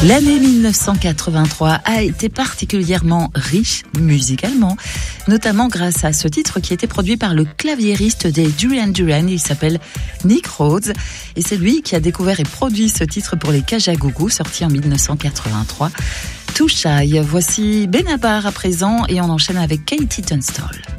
L'année 1983 a été particulièrement riche musicalement, notamment grâce à ce titre qui a été produit par le claviériste des Duran Duran. Il s'appelle Nick Rhodes et c'est lui qui a découvert et produit ce titre pour les Kajagoogoo, sorti en 1983. Too Shy. Voici Benabar à présent et on enchaîne avec Katie Tunstall.